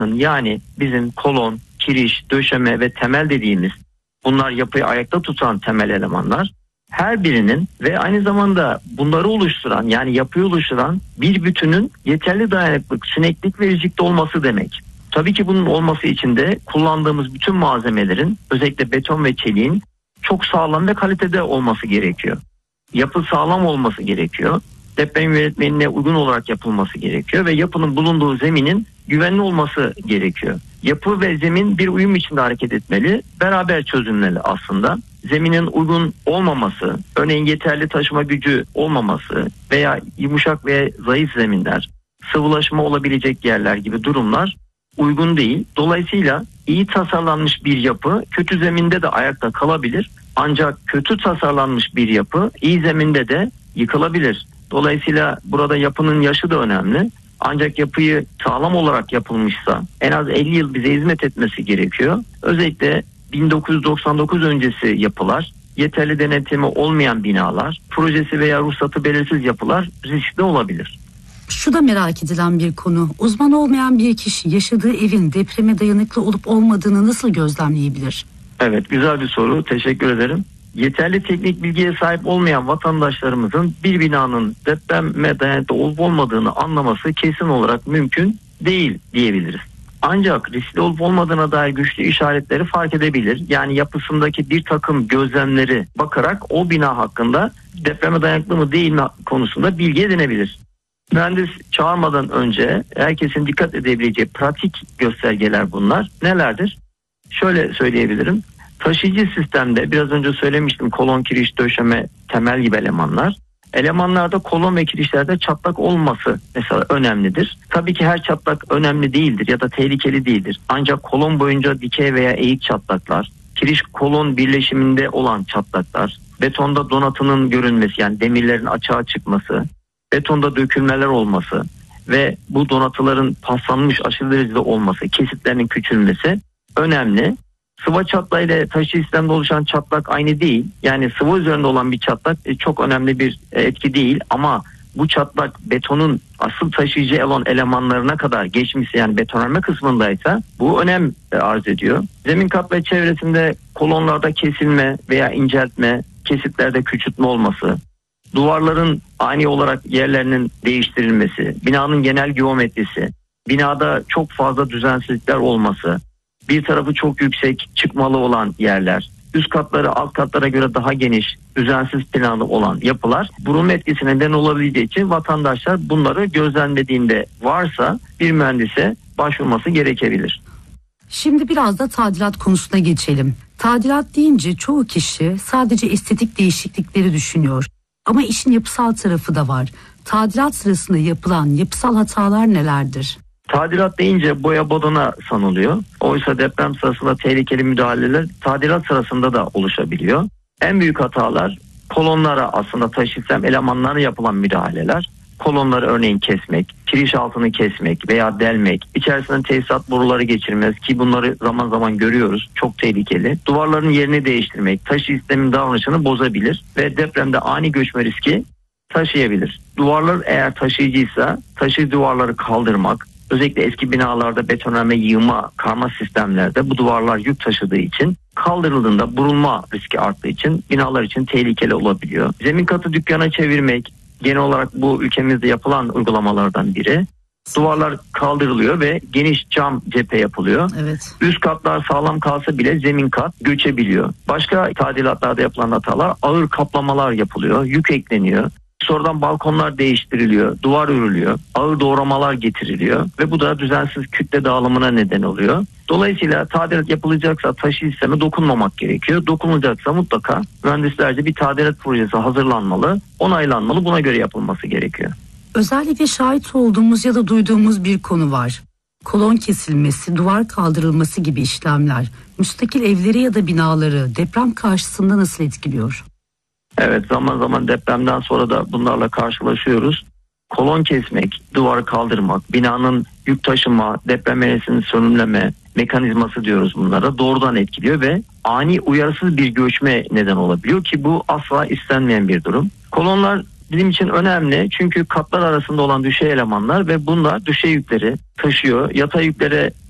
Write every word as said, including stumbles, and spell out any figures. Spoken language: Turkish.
Yani bizim kolon, kiriş, döşeme ve temel dediğimiz, bunlar yapıyı ayakta tutan temel elemanlar. Her birinin ve aynı zamanda bunları oluşturan, yani yapıyı oluşturan bir bütünün yeterli dayanıklık, sineklik ve rigidite olması demek. Tabii ki bunun olması için de kullandığımız bütün malzemelerin, özellikle beton ve çeliğin çok sağlam ve kalitede olması gerekiyor. Yapı sağlam olması gerekiyor. Deprem yönetmeliğine uygun olarak yapılması gerekiyor ve yapının bulunduğu zeminin güvenli olması gerekiyor. Yapı ve zemin bir uyum içinde hareket etmeli, beraber çözülmeli aslında. Zeminin uygun olmaması, örneğin yeterli taşıma gücü olmaması veya yumuşak ve zayıf zeminler, sıvılaşma olabilecek yerler gibi durumlar uygun değil. Dolayısıyla iyi tasarlanmış bir yapı kötü zeminde de ayakta kalabilir. Ancak kötü tasarlanmış bir yapı iyi zeminde de yıkılabilir. Dolayısıyla burada yapının yaşı da önemli. Ancak yapıyı sağlam olarak yapılmışsa en az elli yıl bize hizmet etmesi gerekiyor. Özellikle bin dokuz yüz doksan dokuz öncesi yapılar, yeterli denetimi olmayan binalar, projesi veya ruhsatı belirsiz yapılar riskli olabilir. Şu da merak edilen bir konu. Uzman olmayan bir kişi yaşadığı evin depreme dayanıklı olup olmadığını nasıl gözlemleyebilir? Evet, güzel bir soru. Teşekkür ederim. Yeterli teknik bilgiye sahip olmayan vatandaşlarımızın bir binanın depreme dayanıklı olup olmadığını anlaması kesin olarak mümkün değil diyebiliriz. Ancak riskli olup olmadığına dair güçlü işaretleri fark edebilir. Yani yapısındaki bir takım gözlemleri bakarak o bina hakkında depreme dayanıklı mı değil mi konusunda bilgi edinebilir. Mühendis çağırmadan önce herkesin dikkat edebileceği pratik göstergeler bunlar. Nelerdir? Şöyle söyleyebilirim. Taşıyıcı sistemde biraz önce söylemiştim, kolon, kiriş, döşeme, temel gibi elemanlar. Elemanlarda kolon ve kirişlerde çatlak olması mesela önemlidir. Tabii ki her çatlak önemli değildir ya da tehlikeli değildir. Ancak kolon boyunca dikey veya eğik çatlaklar, kiriş kolon birleşiminde olan çatlaklar, betonda donatının görünmesi, yani demirlerin açığa çıkması, betonda dökülmeler olması ve bu donatıların paslanmış aşırı derecede olması, kesitlerinin küçülmesi önemli. Sıva çatlağı ile taşıyıcı sistemde oluşan çatlak aynı değil. Yani sıvı üzerinde olan bir çatlak çok önemli bir etki değil ama bu çatlak betonun asıl taşıyıcı olan elemanlarına kadar geçmişse, yani betonarme kısmındaysa bu önem arz ediyor. Zemin kat ve çevresinde kolonlarda kesilme veya inceltme, kesitlerde küçültme olması, duvarların ani olarak yerlerinin değiştirilmesi, binanın genel geometrisi, binada çok fazla düzensizlikler olması, bir tarafı çok yüksek çıkmalı olan yerler, üst katları alt katlara göre daha geniş, düzensiz planlı olan yapılar burulma etkisine neden olabileceği için vatandaşlar bunları gözlemlediğinde varsa bir mühendise başvurması gerekebilir. Şimdi biraz da tadilat konusuna geçelim. Tadilat deyince çoğu kişi sadece estetik değişiklikleri düşünüyor. Ama işin yapısal tarafı da var. Tadilat sırasında yapılan yapısal hatalar nelerdir? Tadilat deyince boya badana sanılıyor. Oysa deprem sırasında tehlikeli müdahaleler tadilat sırasında da oluşabiliyor. En büyük hatalar kolonlara, aslında taşıyıcı sistem elemanlarına yapılan müdahaleler. Kolonları örneğin kesmek, kiriş altını kesmek veya delmek, içerisine tesisat boruları geçirmez ki bunları zaman zaman görüyoruz. Çok tehlikeli. Duvarların yerini değiştirmek, taşıyıcı sistemin davranışını bozabilir ve depremde ani göçme riski taşıyabilir. Duvarlar eğer taşıyıcıysa taşıyıcı duvarları kaldırmak, özellikle eski binalarda betonarme, yığma, karma sistemlerde bu duvarlar yük taşıdığı için kaldırıldığında burulma riski arttığı için binalar için tehlikeli olabiliyor. Zemin katı dükkana çevirmek genel olarak bu ülkemizde yapılan uygulamalardan biri. Duvarlar kaldırılıyor ve geniş cam cephe yapılıyor. Evet. Üst katlar sağlam kalsa bile zemin kat göçebiliyor. Başka tadilatlarda yapılan hatalar, ağır kaplamalar yapılıyor, yük ekleniyor. Sonradan balkonlar değiştiriliyor, duvar örülüyor, ağır doğramalar getiriliyor ve bu da düzensiz kütle dağılımına neden oluyor. Dolayısıyla tadilat yapılacaksa taşıyıcı sisteme dokunmamak gerekiyor. Dokunulacaksa mutlaka mühendislerce bir tadilat projesi hazırlanmalı, onaylanmalı, buna göre yapılması gerekiyor. Özellikle şahit olduğumuz ya da duyduğumuz bir konu var. Kolon kesilmesi, duvar kaldırılması gibi işlemler müstakil evleri ya da binaları deprem karşısında nasıl etkiliyor? Evet, zaman zaman depremden sonra da bunlarla karşılaşıyoruz. Kolon kesmek, duvarı kaldırmak, binanın yük taşıma, deprem enerjisini sönümleme mekanizması diyoruz bunlara, doğrudan etkiliyor ve ani uyarısız bir göçme neden olabiliyor ki bu asla istenmeyen bir durum. Kolonlar bizim için önemli çünkü katlar arasında olan düşey elemanlar ve bunlar düşey yükleri taşıyor. Yatay yüklere